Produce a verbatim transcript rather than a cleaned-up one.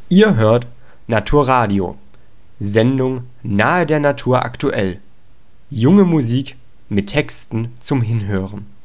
Ihr hört Naturradio, Sendung nahe der Natur aktuell. Junge Musik mit Texten zum Hinhören.